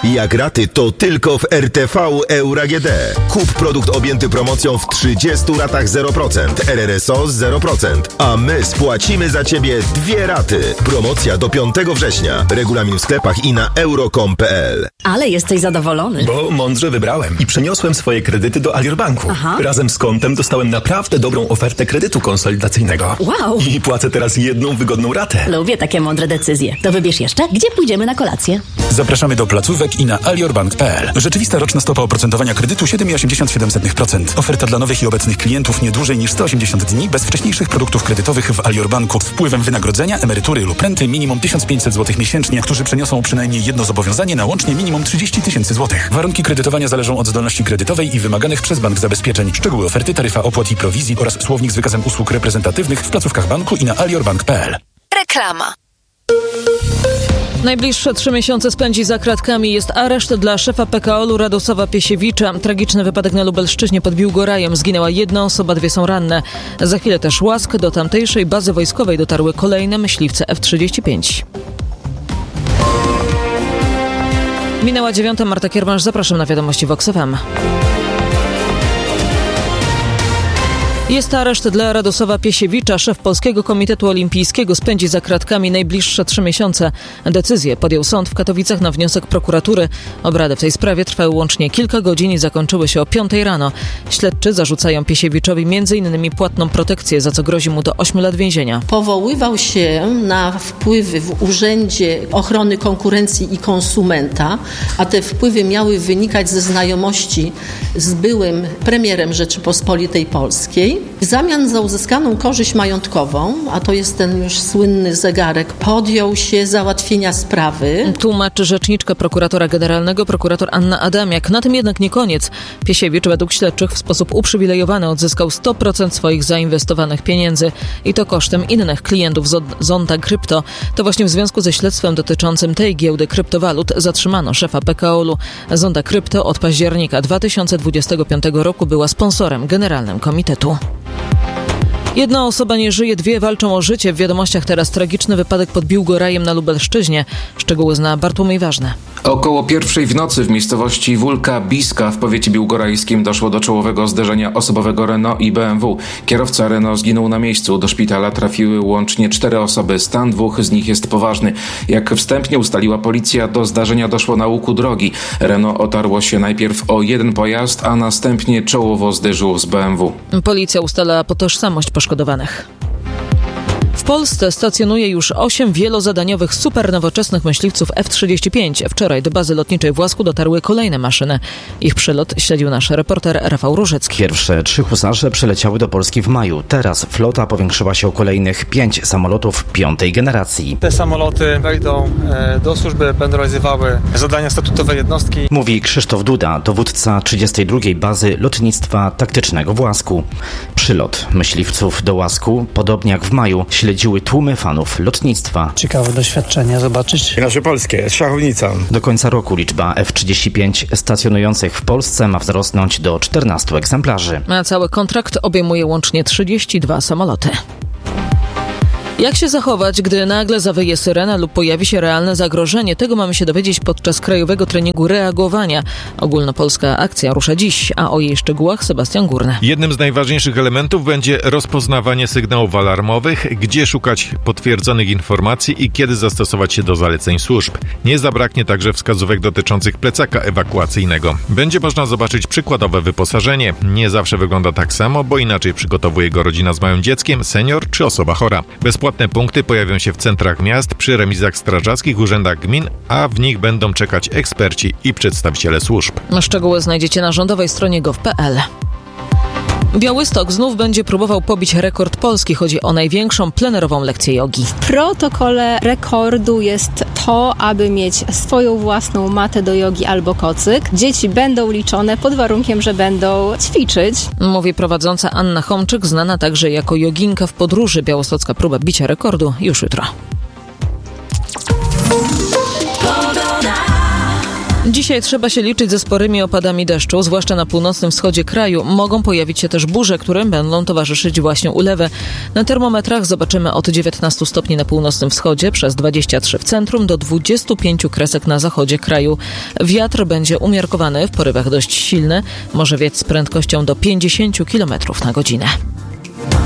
Jak raty, to tylko w RTV Euro AGD. Kup produkt objęty promocją w 30 ratach 0%, RRSO 0%, a my spłacimy za Ciebie 2 raty. Promocja do 5 września. Regulamin w sklepach i na euro.com.pl. Ale jesteś zadowolony. Bo mądrze wybrałem i przeniosłem swoje kredyty do Alior Banku. Aha. Razem z kontem dostałem naprawdę dobrą ofertę kredytu konsolidacyjnego. Wow. I płacę teraz jedną wygodną ratę. Lubię takie mądre decyzje. To wybierz jeszcze, gdzie pójdziemy na kolację. Zapraszamy do placówek i na aliorbank.pl. Rzeczywista roczna stopa oprocentowania kredytu 7,87%. Oferta dla nowych i obecnych klientów nie dłużej niż 180 dni bez wcześniejszych produktów kredytowych w Alior Banku z wpływem wynagrodzenia, emerytury lub renty minimum 1500 zł miesięcznie, którzy przeniosą przynajmniej jedno zobowiązanie na łącznie minimum 30 000 zł. Warunki kredytowania zależą od zdolności kredytowej i wymaganych przez bank zabezpieczeń. Szczegóły oferty, taryfa opłat i prowizji oraz słownik z wykazem usług reprezentatywnych w placówkach banku i na aliorbank.pl. Reklama. Najbliższe 3 miesiące spędzi za kratkami. Jest areszt dla szefa PKO-u Radosława Piesiewicza. Tragiczny wypadek na Lubelszczyźnie pod Biłgorajem. Zginęła 1 osoba, 2 są ranne. Za chwilę też Łask. Do tamtejszej bazy wojskowej dotarły kolejne myśliwce F-35. Minęła 9. Marta Kiermasz. Zapraszam na wiadomości Vox FM. Jest areszt dla Radosława Piesiewicza. Szef Polskiego Komitetu Olimpijskiego spędzi za kratkami najbliższe 3 miesiące. Decyzję podjął sąd w Katowicach na wniosek prokuratury. Obrady w tej sprawie trwały łącznie kilka godzin i zakończyły się o 5 rano. Śledczy zarzucają Piesiewiczowi m.in. płatną protekcję, za co grozi mu do 8 lat więzienia. Powoływał się na wpływy w Urzędzie Ochrony Konkurencji i Konsumenta, a te wpływy miały wynikać ze znajomości z byłym premierem Rzeczypospolitej Polskiej. W zamian za uzyskaną korzyść majątkową, a to jest ten już słynny zegarek, podjął się załatwienia sprawy. Tłumaczy rzeczniczka prokuratora generalnego, prokurator Anna Adamiak. Na tym jednak nie koniec. Piesiewicz według śledczych w sposób uprzywilejowany odzyskał 100% swoich zainwestowanych pieniędzy i to kosztem innych klientów Zonda Krypto. To właśnie w związku ze śledztwem dotyczącym tej giełdy kryptowalut zatrzymano szefa PKO-u. Zonda Krypto od października 2025 roku była sponsorem generalnym komitetu. 1 osoba nie żyje, 2 walczą o życie. W wiadomościach teraz tragiczny wypadek pod Biłgorajem na Lubelszczyźnie. Szczegóły zna Bartłomiej Ważny. Około 1:00 w nocy w miejscowości Wólka Biska w powiecie biłgorajskim doszło do czołowego zderzenia osobowego Renault i BMW. Kierowca Renault zginął na miejscu. Do szpitala trafiły łącznie 4 osoby. Stan 2 z nich jest poważny. Jak wstępnie ustaliła policja, do zdarzenia doszło na łuku drogi. Renault otarło się najpierw o jeden pojazd, a następnie czołowo zderzyło z BMW. Policja ustala tożsamość poszkodowanych. W Polsce stacjonuje już 8 wielozadaniowych, supernowoczesnych myśliwców F-35. Wczoraj do bazy lotniczej w Łasku dotarły kolejne maszyny. Ich przylot śledził nasz reporter Rafał Różycki. Pierwsze 3 husarze przyleciały do Polski w maju. Teraz flota powiększyła się o kolejnych 5 samolotów 5. generacji. Te samoloty wejdą do służby, będą realizowały zadania statutowe jednostki. Mówi Krzysztof Duda, dowódca 32. bazy lotnictwa taktycznego w Łasku. Przylot myśliwców do Łasku, podobnie jak w maju, śledziły tłumy fanów lotnictwa. Ciekawe doświadczenie zobaczyć. Nasze polskie, szachownica. Do końca roku liczba F-35 stacjonujących w Polsce ma wzrosnąć do 14 egzemplarzy. A cały kontrakt obejmuje łącznie 32 samoloty. Jak się zachować, gdy nagle zawyje syrena lub pojawi się realne zagrożenie? Tego mamy się dowiedzieć podczas krajowego treningu reagowania. Ogólnopolska akcja rusza dziś, a o jej szczegółach Sebastian Górny. Jednym z najważniejszych elementów będzie rozpoznawanie sygnałów alarmowych, gdzie szukać potwierdzonych informacji i kiedy zastosować się do zaleceń służb. Nie zabraknie także wskazówek dotyczących plecaka ewakuacyjnego. Będzie można zobaczyć przykładowe wyposażenie. Nie zawsze wygląda tak samo, bo inaczej przygotowuje go rodzina z małym dzieckiem, senior czy osoba chora. Bezpłatne punkty pojawią się w centrach miast, przy remizach strażackich, urzędach gmin, a w nich będą czekać eksperci i przedstawiciele służb. Szczegóły znajdziecie na rządowej stronie gov.pl. Białystok znów będzie próbował pobić rekord Polski. Chodzi o największą plenerową lekcję jogi. W protokole rekordu jest to, aby mieć swoją własną matę do jogi albo kocyk. Dzieci będą liczone pod warunkiem, że będą ćwiczyć. Mówi prowadząca Anna Homczyk, znana także jako joginka w podróży. Białostocka próba bicia rekordu już jutro. Dzisiaj trzeba się liczyć ze sporymi opadami deszczu, zwłaszcza na północnym wschodzie kraju. Mogą pojawić się też burze, którym będą towarzyszyć właśnie ulewy. Na termometrach zobaczymy od 19 stopni na północnym wschodzie, przez 23 w centrum, do 25 kresek na zachodzie kraju. Wiatr będzie umiarkowany, w porywach dość silny, może wiać z prędkością do 50 km na godzinę.